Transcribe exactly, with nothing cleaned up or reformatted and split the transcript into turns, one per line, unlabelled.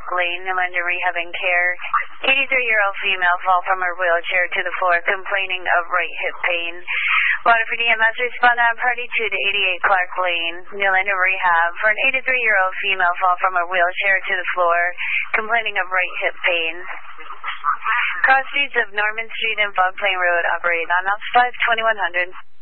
Lane, Newlander Rehab and Care. eighty-three-year-old female fall from her wheelchair to the floor, complaining of right hip pain. Waterford E M S respond on party two to eighty-eight Clark Lane, Newlander Rehab, for an eighty-three-year-old female fall from her wheelchair to the floor, complaining of right hip pain. Cross streets of Norman Street and Fog Plain Road operate on ops five twenty-one hundred.